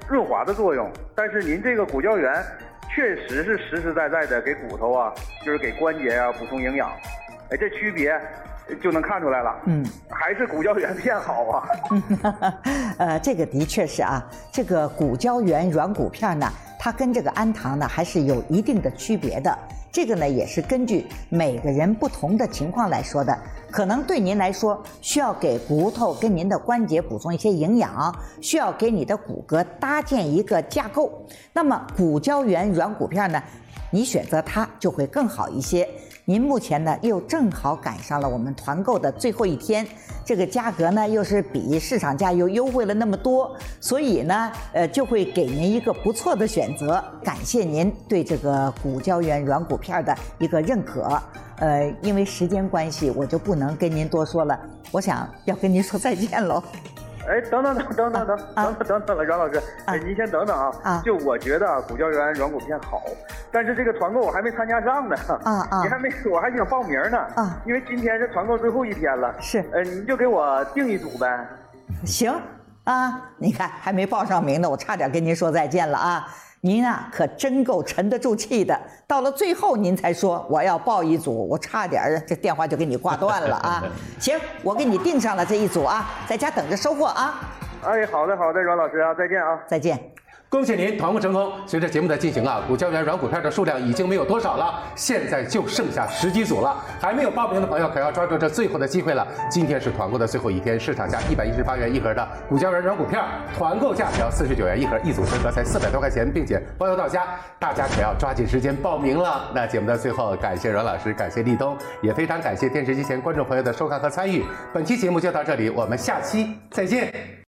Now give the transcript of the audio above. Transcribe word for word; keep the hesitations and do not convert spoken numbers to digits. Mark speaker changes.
Speaker 1: 润滑的作用。但是您这个骨胶原确实是实实在在的给骨头啊，就是给关节啊补充营养。哎，这区别就能看出来了。嗯，还是骨胶原片好啊。
Speaker 2: 呃，这个的确是啊，这个骨胶原软骨片呢，它跟这个氨糖呢还是有一定的区别的。这个呢也是根据每个人不同的情况来说的。可能对您来说，需要给骨头跟您的关节补充一些营养，需要给你的骨骼搭建一个架构。那么骨胶原软骨片呢，你选择它就会更好一些。您目前呢又正好赶上了我们团购的最后一天，这个价格呢又是比市场价又优惠了那么多，所以呢呃就会给您一个不错的选择。感谢您对这个骨胶原软骨片的一个认可。呃，因为时间关系，我就不能跟您多说了，我想要跟您说再见喽。
Speaker 1: 哎，等等等等等等等等等等了，阮老师，哎，您先等等啊。啊，就我觉得骨胶原软骨片好，但是这个团购我还没参加上呢。啊啊，你还没，我还想报名呢。啊，因为今天是团购最后一天了。是，呃，你就给我订一组呗。
Speaker 2: 行啊，你看还没报上名呢，我差点跟您说再见了啊。您啊，可真够沉得住气的。到了最后，您才说我要报一组，我差点这电话就给你挂断了啊！行，我给你订上了这一组啊，在家等着收货啊。
Speaker 1: 哎，好的好的，阮老师啊，再见啊，
Speaker 2: 再见。
Speaker 3: 恭喜您团购成功！随着节目的进行啊，骨胶原软骨片的数量已经没有多少了，现在就剩下十几组了。还没有报名的朋友可要抓住这最后的机会了。今天是团购的最后一天，市场价一百一十八元一盒的骨胶原软骨片，团购价只要四十九元一盒，一组成盒才四百多块钱，并且包邮到家。大家可要抓紧时间报名了。那节目的最后，感谢阮老师，感谢立冬，也非常感谢电视机前观众朋友的收看和参与。本期节目就到这里，我们下期再见。